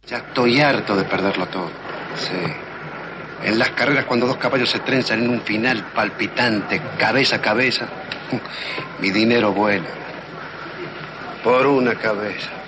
Ya estoy harto de perderlo todo. Sí. En las carreras, cuando dos caballos se trenzan en un final palpitante, cabeza a cabeza, mi dinero vuela. Por una cabeza.